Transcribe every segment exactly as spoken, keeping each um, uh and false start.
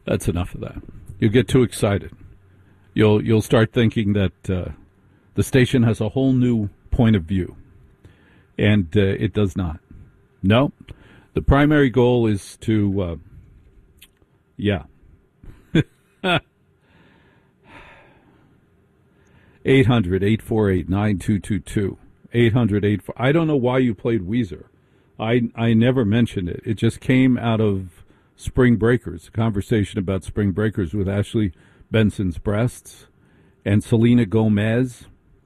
That's enough of that. You'll get too excited. You'll you'll start thinking that uh, the station has a whole new point of view, and uh, it does not. No, the primary goal is to, uh, yeah. eight hundred, eight four eight, nine two two two. eight hundred, eight four I don't know why you played Weezer. I I never mentioned it. It just came out of Spring Breakers, a conversation about Spring Breakers with Ashley Benson's breasts and Selena Gomez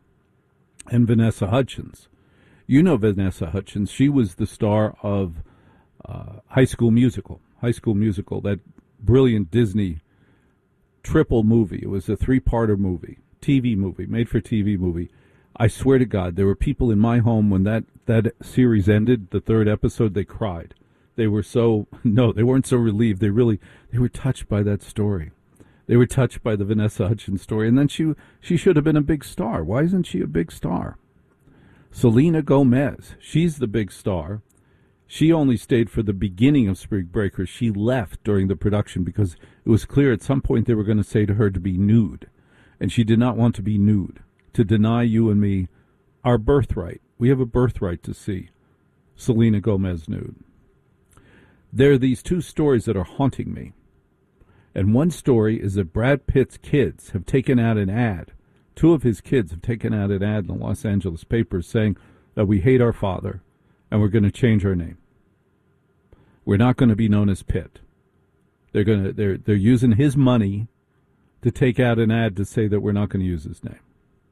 and Vanessa Hudgens. You know Vanessa Hudgens. She was the star of uh, High School Musical. High School Musical, that brilliant Disney triple movie. It was a three-parter movie, T V movie, made-for-T V movie. I swear to God, there were people in my home when that, that series ended, the third episode, they cried. They were so, no, they weren't so relieved. They really, they were touched by that story. They were touched by the Vanessa Hudgens story. And then she she should have been a big star. Why isn't she a big star? Selena Gomez, she's the big star. She only stayed for the beginning of Spring Breakers. She left during the production because it was clear at some point they were going to say to her to be nude. And she did not want to be nude, to deny you and me our birthright. We have a birthright to see Selena Gomez nude. There are these two stories that are haunting me. And one story is that Brad Pitt's kids have taken out an ad. Two of his kids have taken out an ad in the Los Angeles papers saying that we hate our father and we're going to change our name. We're not going to be known as Pitt. They're going to they're they're using his money to take out an ad to say that we're not going to use his name.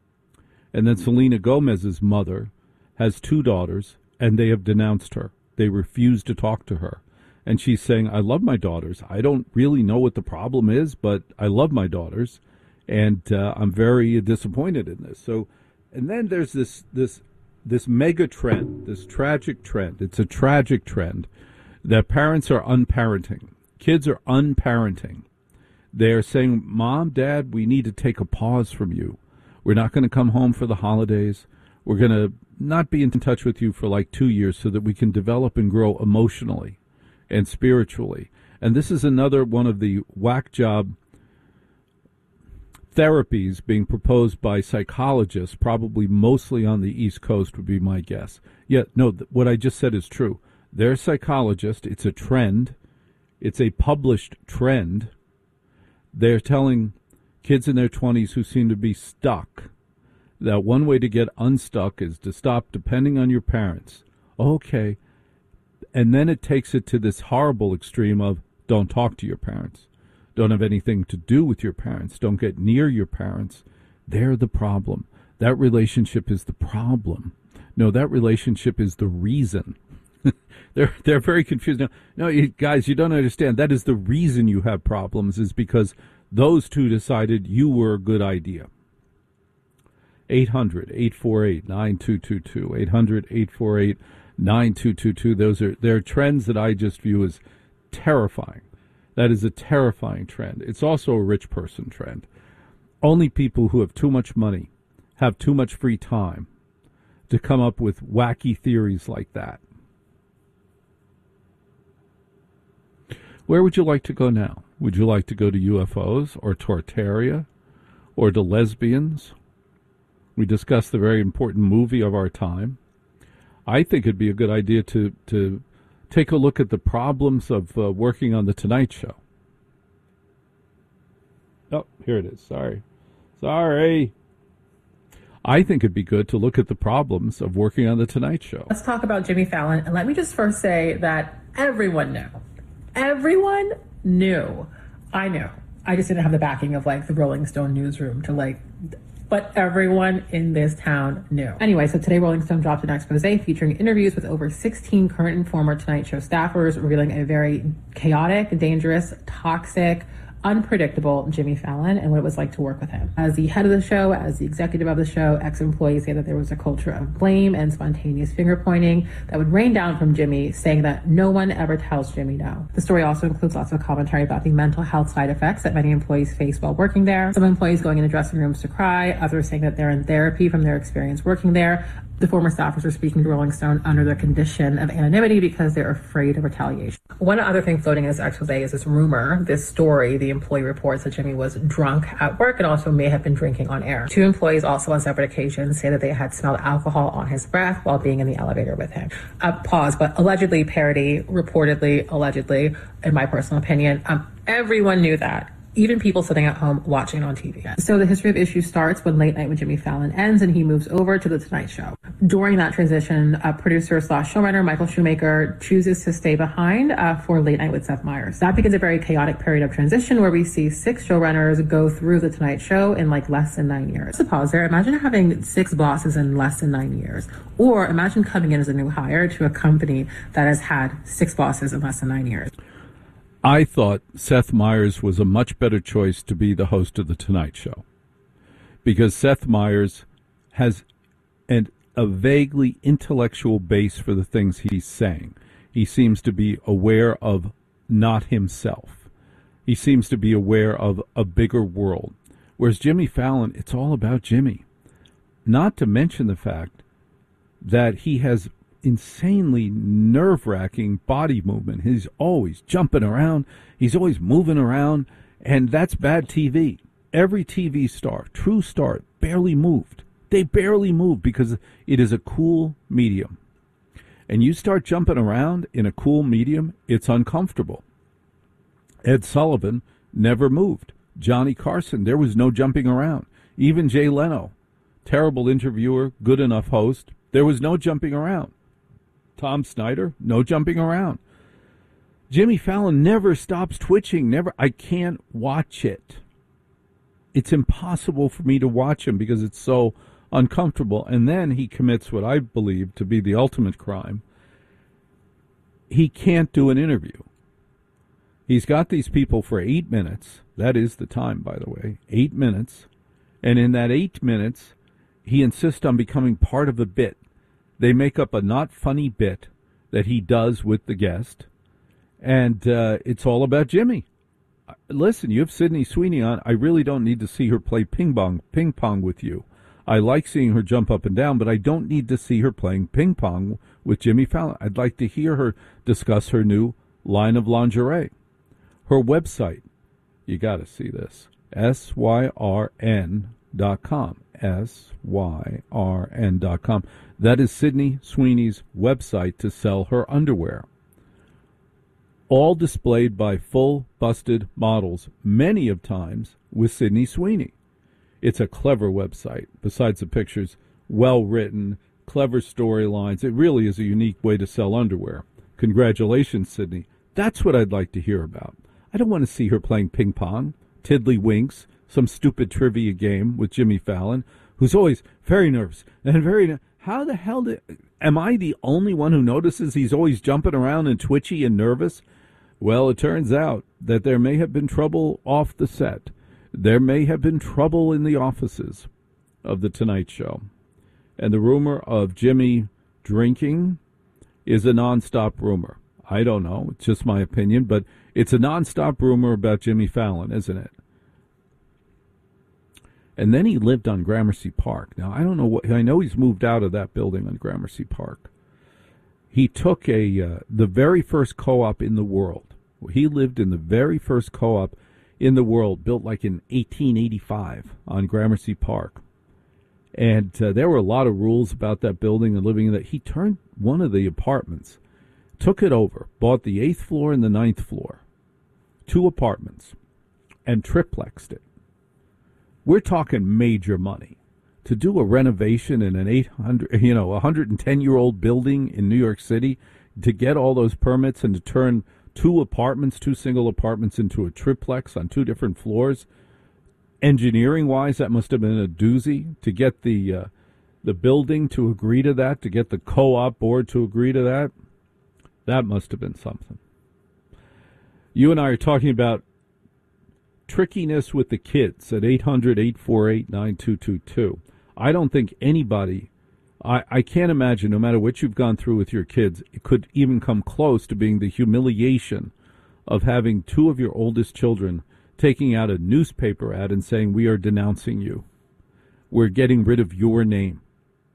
And then Selena Gomez's mother has two daughters and they have denounced her. They refuse to talk to her. And she's saying, I love my daughters. I don't really know what the problem is, but I love my daughters. And uh, I'm very disappointed in this. So, and then there's this this this mega trend, this tragic trend. It's a tragic trend that parents are unparenting. Kids are unparenting. They're saying, Mom, Dad, we need to take a pause from you. We're not going to come home for the holidays. We're going to not be in touch with you for like two years so that we can develop and grow emotionally and spiritually. And this is another one of the whack job therapies being proposed by psychologists, probably mostly on the East Coast would be my guess. Yeah, no, th- what I just said is true. They're psychologists. It's a trend. It's a published trend. They're telling kids in their twenties who seem to be stuck that one way to get unstuck is to stop depending on your parents. Okay. And then it takes it to this horrible extreme of don't talk to your parents. Don't have anything to do with your parents. Don't get near your parents. They're the problem. That relationship is the problem. No, that relationship is the reason. they're they're very confused. No, no, you, guys, you don't understand. That is the reason you have problems is because those two decided you were a good idea. eight hundred, eight four eight, nine two two two. eight hundred, eight four eight, nine two two two. Those are, they're trends that I just view as terrifying. That is a terrifying trend. It's also a rich person trend. Only people who have too much money have too much free time to come up with wacky theories like that. Where would you like to go now? Would you like to go to U F Os or Tortaria or to lesbians? We discussed the very important movie of our time. I think it'd be a good idea to, to take a look at the problems of uh, working on The Tonight Show. Oh, here it is. Sorry. Sorry. I think it'd be good to look at the problems of working on The Tonight Show. Let's talk about Jimmy Fallon. And let me just first say that everyone knew. Everyone knew. I knew. I just didn't have the backing of like the Rolling Stone newsroom to like, but everyone in this town knew. Anyway, so today Rolling Stone dropped an expose featuring interviews with over sixteen current and former Tonight Show staffers, revealing a very chaotic, dangerous, toxic, unpredictable Jimmy Fallon and what it was like to work with him. As the head of the show, as the executive of the show, ex-employees say that there was a culture of blame and spontaneous finger-pointing that would rain down from Jimmy, saying that no one ever tells Jimmy no. The story also includes lots of commentary about the mental health side effects that many employees face while working there. Some employees going into dressing rooms to cry, others saying that they're in therapy from their experience working there. The former staffers are speaking to Rolling Stone under the condition of anonymity because they're afraid of retaliation. One other thing floating in this expose is this rumor, this story. The employee reports that Jimmy was drunk at work and also may have been drinking on air. Two employees also on separate occasions say that they had smelled alcohol on his breath while being in the elevator with him. Uh, pause, but allegedly, parody, reportedly, allegedly, in my personal opinion, um, everyone knew that. Even people sitting at home watching on T V. So the history of issues starts when Late Night with Jimmy Fallon ends and he moves over to The Tonight Show. During that transition, uh, producer slash showrunner Michael Shoemaker chooses to stay behind uh, for Late Night with Seth Meyers. That begins a very chaotic period of transition where we see six showrunners go through The Tonight Show in like less than nine years. Just a pause there. Imagine having six bosses in less than nine years. Or imagine coming in as a new hire to a company that has had six bosses in less than nine years. I thought Seth Meyers was a much better choice to be the host of The Tonight Show because Seth Meyers has an, a vaguely intellectual base for the things he's saying. He seems to be aware of not himself. He seems to be aware of a bigger world. Whereas Jimmy Fallon, it's all about Jimmy. Not to mention the fact that he has insanely nerve-wracking body movement. He's always jumping around. He's always moving around, and that's bad T V. Every T V star, true star, barely moved. They barely moved because it is a cool medium. And you start jumping around in a cool medium, it's uncomfortable. Ed Sullivan never moved. Johnny Carson, there was no jumping around. Even Jay Leno, terrible interviewer, good enough host, there was no jumping around. Tom Snyder, no jumping around. Jimmy Fallon never stops twitching. Never. I can't watch it. It's impossible for me to watch him because it's so uncomfortable. And then he commits what I believe to be the ultimate crime. He can't do an interview. He's got these people for eight minutes. That is the time, by the way. Eight minutes. And in that eight minutes, he insists on becoming part of a bit. They make up a not funny bit that he does with the guest, and uh, it's all about Jimmy. Listen, you have Sydney Sweeney on. I really don't need to see her play ping pong, ping pong with you. I like seeing her jump up and down, but I don't need to see her playing ping pong with Jimmy Fallon. I'd like to hear her discuss her new line of lingerie. Her website, you got to see this, S Y R N dot com. S Y R N dot com. That is Sydney Sweeney's website to sell her underwear. All displayed by full busted models, many of times with Sydney Sweeney. It's a clever website. Besides the pictures, well written, clever storylines. It really is a unique way to sell underwear. Congratulations, Sydney. That's what I'd like to hear about. I don't want to see her playing ping pong, tiddlywinks, some stupid trivia game with Jimmy Fallon, who's always very nervous and very... How the hell did... Am I the only one who notices he's always jumping around and twitchy and nervous? Well, it turns out that there may have been trouble off the set. There may have been trouble in the offices of The Tonight Show. And the rumor of Jimmy drinking is a nonstop rumor. I don't know. It's just my opinion, but it's a nonstop rumor about Jimmy Fallon, isn't it? And then he lived on Gramercy Park. Now, I don't know what... I know he's moved out of that building on Gramercy Park. He took a uh, the very first co-op in the world. He lived in the very first co-op in the world, built like in eighteen eighty-five on Gramercy Park. And uh, there were a lot of rules about that building and living in that. He turned one of the apartments, took it over, bought the eighth floor and the ninth floor, two apartments, and triplexed it. We're talking major money. To do a renovation in an eight hundred, you know, one hundred ten year old building in New York City, to get all those permits and to turn two apartments, two single apartments into a triplex on two different floors, engineering wise, that must have been a doozy. To get the uh, the building to agree to that, to get the co-op board to agree to that, that must have been something. You and I are talking about trickiness with the kids at eight hundred, eight four eight, nine two two two. I don't think anybody, I, I can't imagine, no matter what you've gone through with your kids, it could even come close to being the humiliation of having two of your oldest children taking out a newspaper ad and saying, "We are denouncing you. We're getting rid of your name.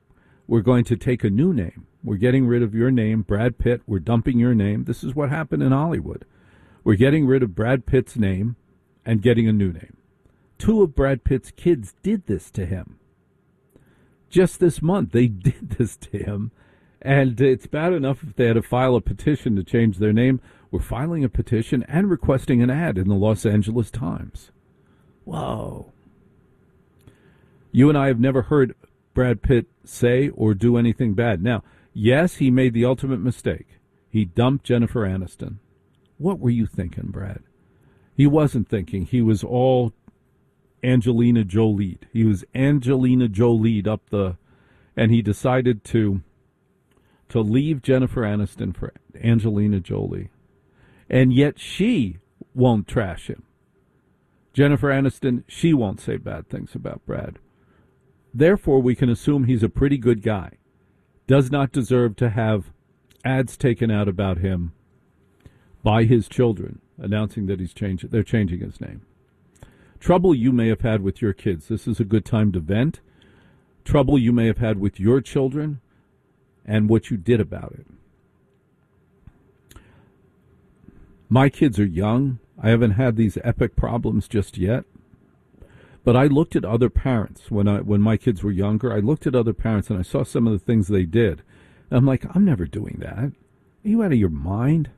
We're going to take a new name. We're getting rid of your name, Brad Pitt. We're dumping your name. This is what happened in Hollywood. We're getting rid of Brad Pitt's name and getting a new name. Two of Brad Pitt's kids did this to him. Just this month, they did this to him. And it's bad enough if they had to file a petition to change their name. We're filing a petition and requesting an ad in the Los Angeles Times. Whoa. You and I have never heard Brad Pitt say or do anything bad. Now, yes, he made the ultimate mistake. He dumped Jennifer Aniston. What were you thinking, Brad? He wasn't thinking. He was all Angelina Jolie. He was Angelina Jolie up the, and he decided to to leave Jennifer Aniston for Angelina Jolie. And yet she won't trash him. Jennifer Aniston, she won't say bad things about Brad. Therefore, we can assume he's a pretty good guy. Does not deserve to have ads taken out about him by his children, announcing that he's changed, they're changing his name. Trouble you may have had with your kids. This is a good time to vent. Trouble you may have had with your children and what you did about it. My kids are young. I haven't had these epic problems just yet. But I looked at other parents when I when my kids were younger. I looked at other parents and I saw some of the things they did. And I'm like, I'm never doing that. Are you out of your mind?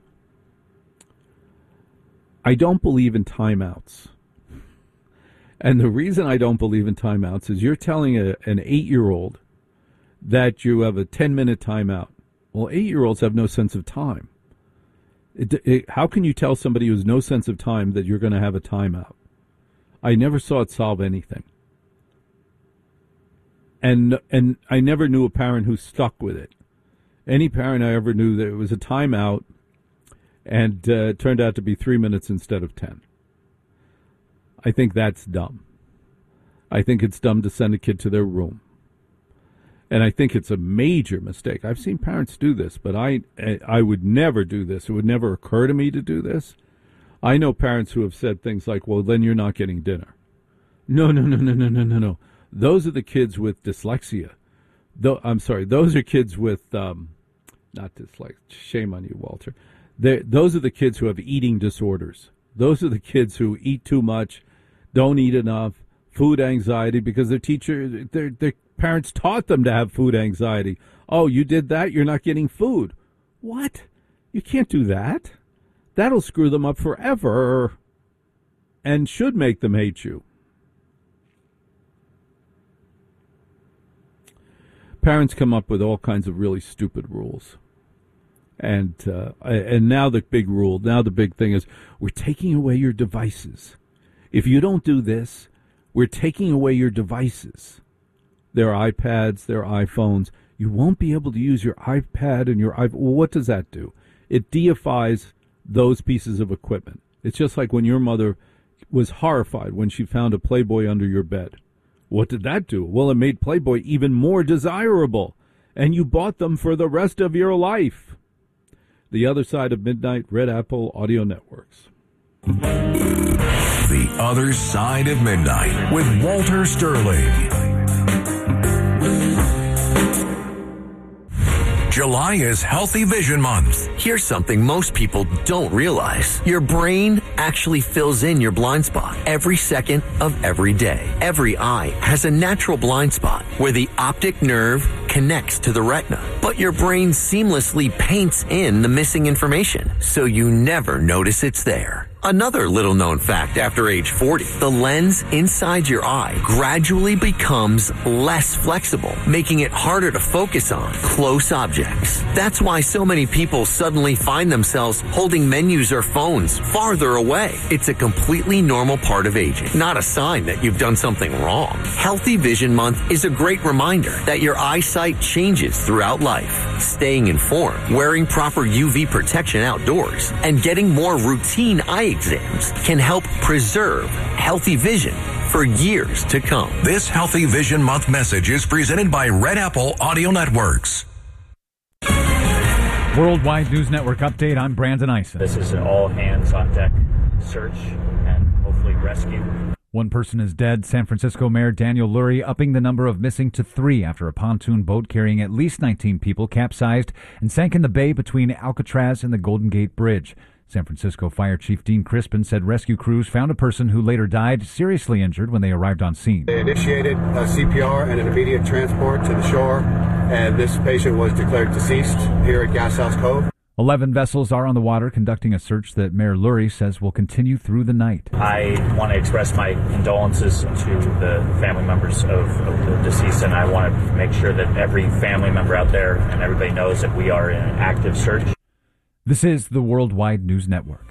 I don't believe in timeouts. And the reason I don't believe in timeouts is you're telling a, an eight-year-old that you have a ten-minute timeout. Well, eight-year-olds have no sense of time. It, it, how can you tell somebody who has no sense of time that you're going to have a timeout? I never saw it solve anything. And and I never knew a parent who stuck with it. Any parent I ever knew that it was a timeout and uh, it turned out to be three minutes instead of ten. I think that's dumb. I think it's dumb to send a kid to their room. And I think it's a major mistake. I've seen parents do this, but I I would never do this. It would never occur to me to do this. I know parents who have said things like, well, then you're not getting dinner. No, no, no, no, no, no, no, no. Those are the kids with dyslexia. Though, I'm sorry, those are kids with, um, not dyslexia, shame on you, Walter. They're, those are the kids who have eating disorders. Those are the kids who eat too much, don't eat enough, food anxiety, because their teacher, their, their parents taught them to have food anxiety. Oh, you did that? You're not getting food. What? You can't do that. That'll screw them up forever and should make them hate you. Parents come up with all kinds of really stupid rules. And uh, and now the big rule, now the big thing is, we're taking away your devices. If you don't do this, we're taking away your devices. Their iPads, their iPhones. You won't be able to use your iPad and your iPhone. Well, what does that do? It deifies those pieces of equipment. It's just like when your mother was horrified when she found a Playboy under your bed. What did that do? Well, it made Playboy even more desirable, and you bought them for the rest of your life. The Other Side of Midnight, Red Apple Audio Networks. The Other Side of Midnight with Walter Sterling. July is Healthy Vision Month. Here's something most people don't realize. Your brain actually fills in your blind spot every second of every day. Every eye has a natural blind spot where the optic nerve connects to the retina, but your brain seamlessly paints in the missing information, so you never notice it's there. Another little known fact after age forty, the lens inside your eye gradually becomes less flexible, making it harder to focus on close objects. That's why so many people suddenly find themselves holding menus or phones farther away. It's a completely normal part of aging, not a sign that you've done something wrong. Healthy Vision Month is a great reminder that your eyesight changes throughout life. Staying informed, wearing proper U V protection outdoors, and getting more routine eye exams can help preserve healthy vision for years to come. This Healthy Vision Month message is presented by Red Apple Audio Networks. Worldwide News Network update. I'm Brandon Eisen. This is an all hands on deck search and hopefully rescue. One person is dead. San Francisco Mayor Daniel Lurie upping the number of missing to three after a pontoon boat carrying at least nineteen people capsized and sank in the bay between Alcatraz and the Golden Gate Bridge. San Francisco Fire Chief Dean Crispin said rescue crews found a person who later died seriously injured when they arrived on scene. They initiated a C P R and an immediate transport to the shore, and this patient was declared deceased here at Gas House Cove. Eleven vessels are on the water conducting a search that Mayor Lurie says will continue through the night. I want to express my condolences to the family members of, of the deceased, and I want to make sure that every family member out there and everybody knows that we are in an active search. This is the Worldwide News Network.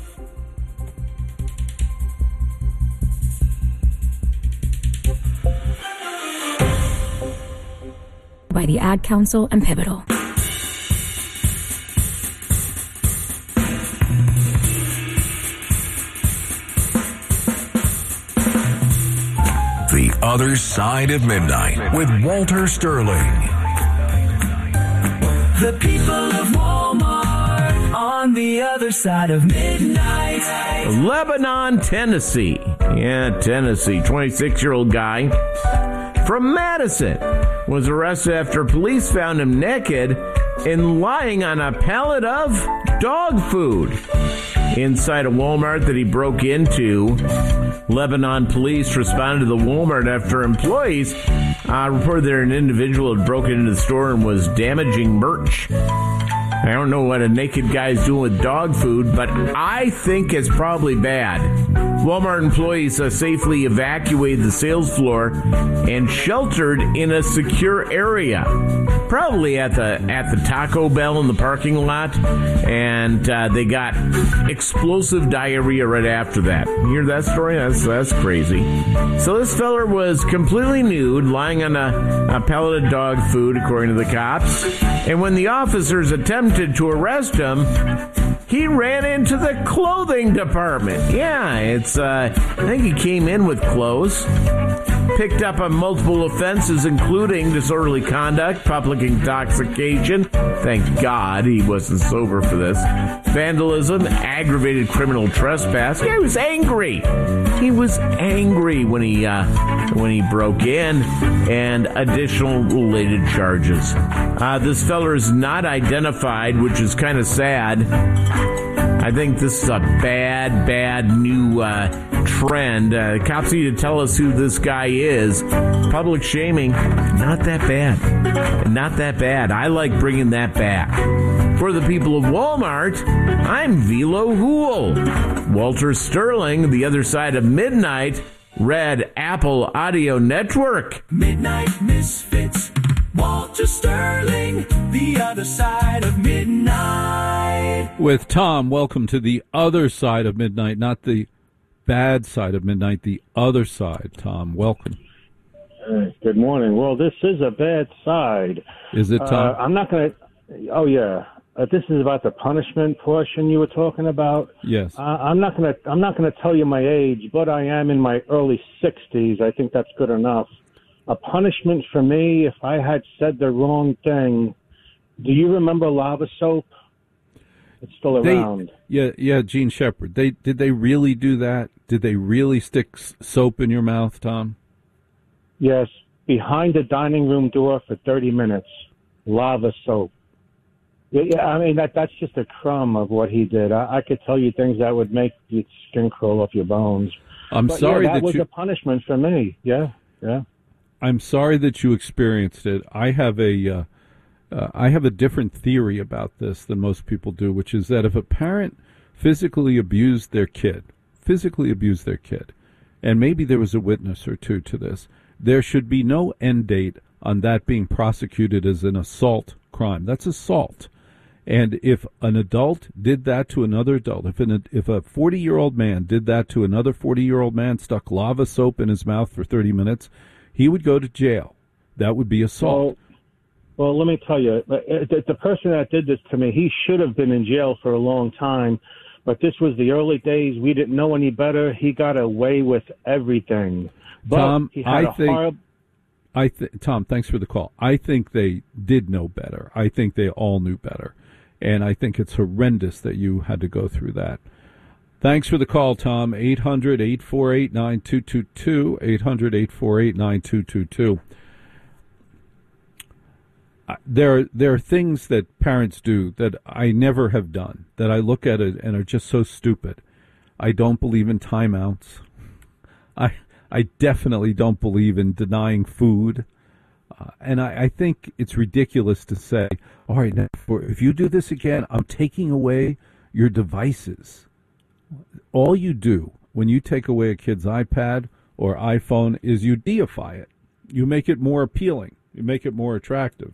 By the Ad Council and Pivotal. The Other Side of Midnight with Walter Sterling. The people of Walmart on the other side of midnight. Lebanon, Tennessee. Yeah, Tennessee. twenty-six-year-old guy from Madison was arrested after police found him naked and lying on a pallet of dog food inside a Walmart that he broke into. Lebanon police responded to the Walmart after employees uh, reported that an individual had broken into the store and was damaging merch. I don't know what a naked guy's doing with dog food, but I think it's probably bad. Walmart employees uh, safely evacuated the sales floor and sheltered in a secure area, probably at the at the Taco Bell in the parking lot, and uh, they got explosive diarrhea right after that. You hear that story? That's that's crazy. So this feller was completely nude, lying on a, a pallet of dog food, according to the cops. And when the officers attempted to arrest him, he ran into the clothing department. Yeah, it's, uh, I think he came in with clothes. Picked up on multiple offenses, including disorderly conduct, public intoxication. Thank God he wasn't sober for this. Vandalism, aggravated criminal trespass. Yeah, he was angry. He was angry when he uh, when he broke in, and additional related charges. Uh, this feller is not identified, which is kind of sad. I think this is a bad, bad new uh, trend. Uh, cops need to tell us who this guy is. Public shaming, not that bad. Not that bad. I like bringing that back. For the people of Walmart, I'm Velo Hool. Walter Sterling, The Other Side of Midnight, Red Apple Audio Network. Midnight Misfits, Walter Sterling, The Other Side of Midnight. With Tom, welcome to The Other Side of Midnight, not the bad side of midnight, the other side. Tom, welcome. Uh, good morning. Well, this is a bad side. Is it, Tom? Uh, I'm not going to... Oh, yeah. Uh, this is about the punishment portion you were talking about. Yes. Uh, I'm not going to. I'm not going to tell you my age, but I am in my early sixties. I think that's good enough. A punishment for me, if I had said the wrong thing. Do you remember lava soap? It's still around. They, yeah, yeah. Gene Shepard. They did they really do that? Did they really stick soap in your mouth, Tom? Yes, behind the dining room door for thirty minutes. Lava soap. Yeah, I mean, that that's just a crumb of what he did. I, I could tell you things that would make your skin crawl off your bones. I'm but sorry yeah, that, that was you... a punishment for me. Yeah, yeah. I'm sorry that you experienced it. I have a, uh, uh, I have a different theory about this than most people do, which is that if a parent physically abused their kid, physically abused their kid, and maybe there was a witness or two to this, there should be no end date on that being prosecuted as an assault crime. That's assault. And if an adult did that to another adult, if an if a forty-year-old man did that to another forty-year-old man, stuck lava soap in his mouth for thirty minutes, he would go to jail. That would be assault. Well, well let me tell you, the, the person that did this to me, he should have been in jail for a long time. But this was the early days. We didn't know any better. He got away with everything. But Tom, he had I a think... horrible... I th- Tom, thanks for the call. I think they did know better. I think they all knew better. And I think it's horrendous that you had to go through that. Thanks for the call, Tom. eight hundred, eight four eight, nine two two two, eight hundred, eight four eight, nine two two two. Uh, there, there are things that parents do that I never have done, that I look at it and are just so stupid. I don't believe in timeouts. I I definitely don't believe in denying food. Uh, and I, I think it's ridiculous to say, all right, now, for, if you do this again, I'm taking away your devices. All you do when you take away a kid's iPad or iPhone is you deify it. You make it more appealing. You make it more attractive.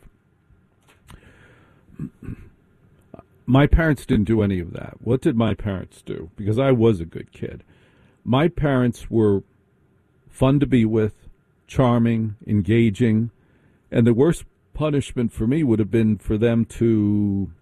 My parents didn't do any of that. What did my parents do? Because I was a good kid. My parents were fun to be with, charming, engaging, and the worst punishment for me would have been for them to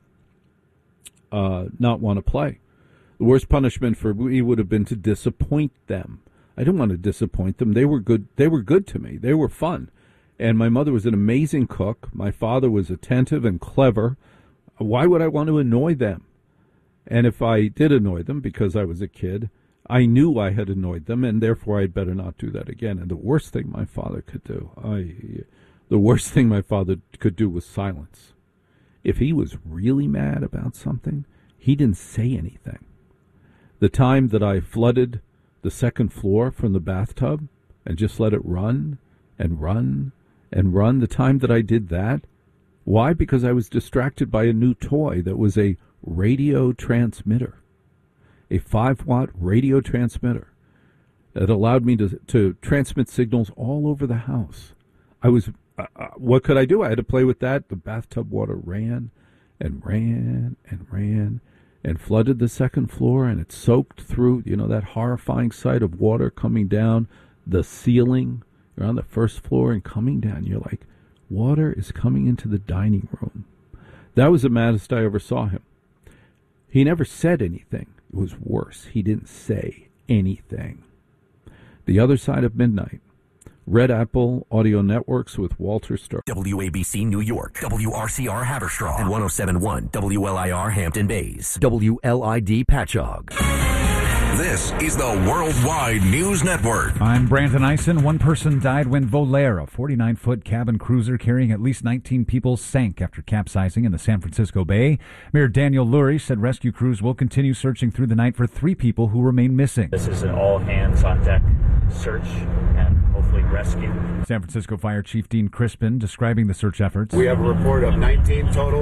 uh, not want to play. The worst punishment for me would have been to disappoint them. I didn't want to disappoint them. They were good. They were good to me. They were fun. And my mother was an amazing cook. My father was attentive and clever. Why would I want to annoy them? And if I did annoy them because I was a kid, I knew I had annoyed them, and therefore I'd better not do that again. And the worst thing my father could do, I, the worst thing my father could do was silence. If he was really mad about something, he didn't say anything. The time that I flooded the second floor from the bathtub and just let it run and run and run, the time that I did that, why? Because I was distracted by a new toy that was a radio transmitter, a five-watt radio transmitter that allowed me to to transmit signals all over the house. I was, uh, uh, what could I do? I had to play with that. The bathtub water ran and ran and ran and flooded the second floor, and it soaked through, you know, that horrifying sight of water coming down the ceiling. You're on the first floor and coming down. You're like, water is coming into the dining room. That was the maddest I ever saw him. He never said anything. It was worse. He didn't say anything. The Other Side of Midnight. Red Apple Audio Networks with Walter Starr. W A B C New York, W R C R Haverstraw, and one oh seven point one W L I R Hampton Bays, W L I D Patchogue. This is the Worldwide News Network. I'm Brandon Eisen. One person died when Volare, a forty-nine-foot cabin cruiser carrying at least nineteen people, sank after capsizing in the San Francisco Bay. Mayor Daniel Lurie said rescue crews will continue searching through the night for three people who remain missing. This is an all-hands-on-deck search and hopefully rescue. San Francisco Fire Chief Dean Crispin describing the search efforts. We have a report of nineteen total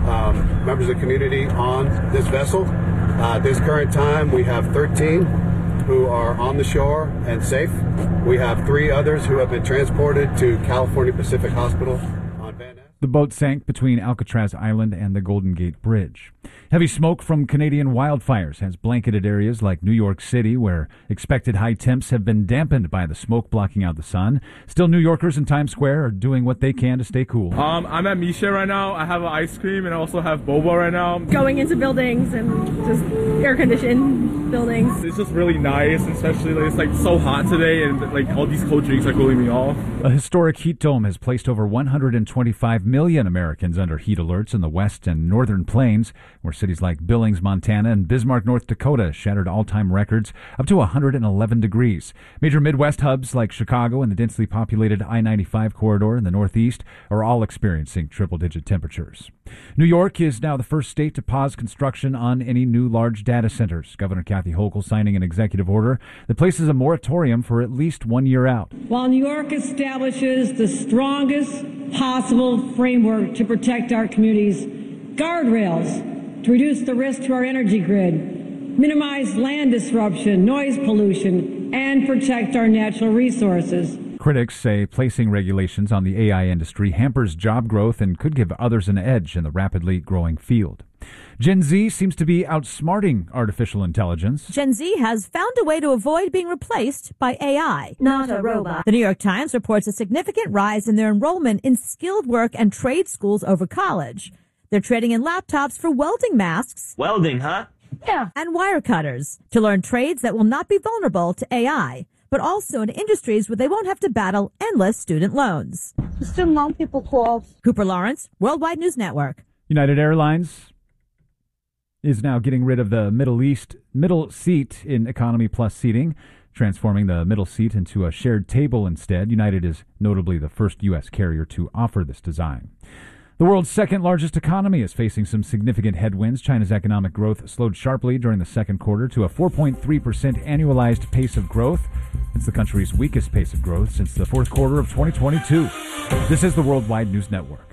um, members of the community on this vessel. Uh, at this current time, we have thirteen who are on the shore and safe. We have three others who have been transported to California Pacific Hospital on Van Ness. The boat sank between Alcatraz Island and the Golden Gate Bridge. Heavy smoke from Canadian wildfires has blanketed areas like New York City, where expected high temps have been dampened by the smoke blocking out the sun. Still, New Yorkers in Times Square are doing what they can to stay cool. Um, I'm at Misha right now. I have an ice cream and I also have boba right now. Going into buildings and just air-conditioned buildings. It's just really nice, and especially like, it's like so hot today, and like all these cold drinks are cooling me off. A historic heat dome has placed over one hundred twenty-five million Americans under heat alerts in the west and northern plains, where cities like Billings, Montana, and Bismarck, North Dakota shattered all-time records up to one hundred eleven degrees. Major Midwest hubs like Chicago and the densely populated I ninety-five corridor in the Northeast are all experiencing triple-digit temperatures. New York is now the first state to pause construction on any new large data centers. Governor Kathy Hochul signing an executive order that places a moratorium for at least one year out. While New York establishes the strongest possible framework to protect our communities, guardrails to reduce the risk to our energy grid, minimize land disruption, noise pollution, and protect our natural resources. Critics say placing regulations on the A I industry hampers job growth and could give others an edge in the rapidly growing field. Gen Z seems to be outsmarting artificial intelligence. Gen Z has found a way to avoid being replaced by A I. Not a robot. The New York Times reports a significant rise in their enrollment in skilled work and trade schools over college. They're trading in laptops for welding masks. Welding, huh? Yeah. And wire cutters to learn trades that will not be vulnerable to A I, but also in industries where they won't have to battle endless student loans. The student loan people call. Cooper Lawrence, Worldwide News Network. United Airlines is now getting rid of the Middle East middle seat in Economy Plus seating, transforming the middle seat into a shared table instead. United is notably the first U S carrier to offer this design. The world's second largest economy is facing some significant headwinds. China's economic growth slowed sharply during the second quarter to a four point three percent annualized pace of growth. It's the country's weakest pace of growth since the fourth quarter of twenty twenty-two. This is the Worldwide News Network.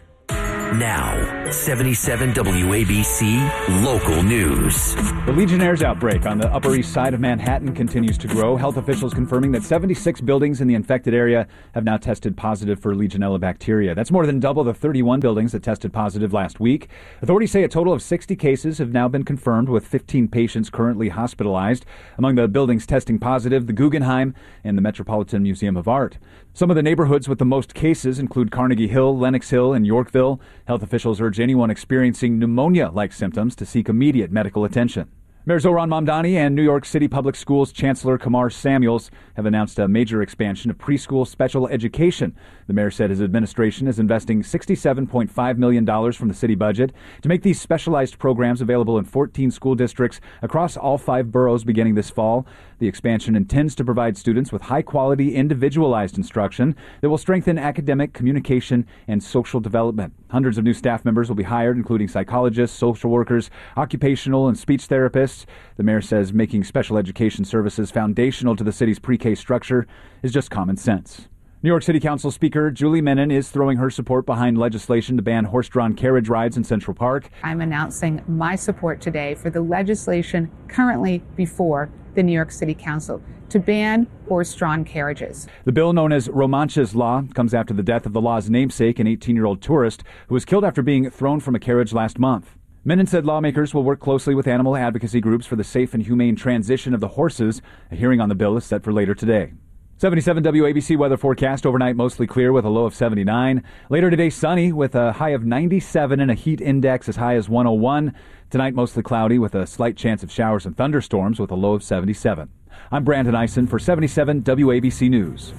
Now, seventy-seven W A B C Local News. The Legionnaires' outbreak on the Upper East Side of Manhattan continues to grow. Health officials confirming that seventy-six buildings in the infected area have now tested positive for Legionella bacteria. That's more than double the thirty-one buildings that tested positive last week. Authorities say a total of sixty cases have now been confirmed, with fifteen patients currently hospitalized. Among the buildings testing positive, the Guggenheim and the Metropolitan Museum of Art. Some of the neighborhoods with the most cases include Carnegie Hill, Lenox Hill, and Yorkville. Health officials urge anyone experiencing pneumonia-like symptoms to seek immediate medical attention. Mayor Zohran Mamdani and New York City Public Schools Chancellor Kamar Samuels have announced a major expansion of preschool special education. The mayor said his administration is investing sixty-seven point five million dollars from the city budget to make these specialized programs available in fourteen school districts across all five boroughs beginning this fall. The expansion intends to provide students with high-quality, individualized instruction that will strengthen academic, communication, and social development. Hundreds of new staff members will be hired, including psychologists, social workers, occupational and speech therapists. The mayor says making special education services foundational to the city's pre-K structure is just common sense. New York City Council Speaker Julie Menin is throwing her support behind legislation to ban horse-drawn carriage rides in Central Park. I'm announcing my support today for the legislation currently before the New York City Council to ban horse-drawn carriages. The bill, known as Romanch's Law, comes after the death of the law's namesake, an eighteen-year-old tourist who was killed after being thrown from a carriage last month. Menin said lawmakers will work closely with animal advocacy groups for the safe and humane transition of the horses. A hearing on the bill is set for later today. seventy-seven W A B C weather forecast. Overnight mostly clear with a low of seventy-nine. Later today sunny with a high of ninety-seven and a heat index as high as one oh one. Tonight mostly cloudy with a slight chance of showers and thunderstorms with a low of seventy-seven. I'm Brandon Eisen for seventy-seven W A B C News.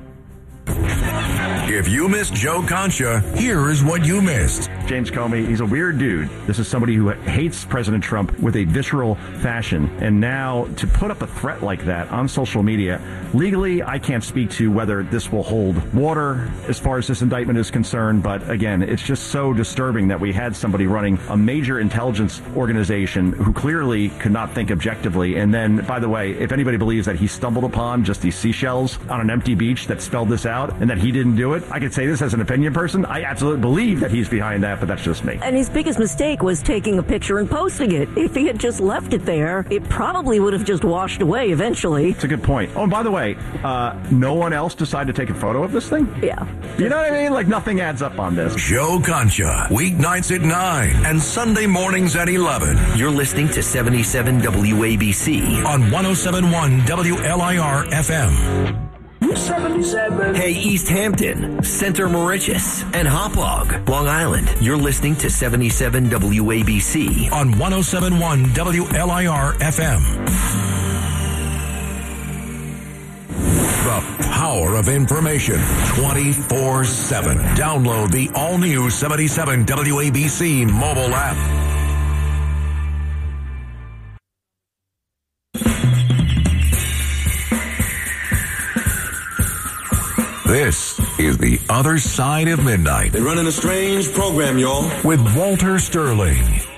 If you missed Joe Concha, here is what you missed. James Comey, he's a weird dude. This is somebody who hates President Trump with a visceral fashion. And now to put up a threat like that on social media, legally, I can't speak to whether this will hold water as far as this indictment is concerned. But again, it's just so disturbing that we had somebody running a major intelligence organization who clearly could not think objectively. And then, by the way, if anybody believes that he stumbled upon just these seashells on an empty beach that spelled this out and that he didn't do it, I could say this as an opinion person. I absolutely believe that he's behind that, but that's just me. And his biggest mistake was taking a picture and posting it. If he had just left it there, it probably would have just washed away eventually. It's a good point. Oh, and by the way, uh, no one else decided to take a photo of this thing? Yeah. You know what I mean? Like, nothing adds up on this. Joe Concha, weeknights at nine and Sunday mornings at eleven. You're listening to seventy-seven W A B C on one oh seven point one W L I R F M. seventy-seven. Hey, East Hampton, Center Moriches, and Hauppauge, Long Island. You're listening to seventy-seven W A B C on one oh seven point one W L I R F M. The power of information twenty-four seven. Download the all-new seventy-seven W A B C mobile app. This is The Other Side of Midnight. They're running a strange program, y'all. With Walter Sterling.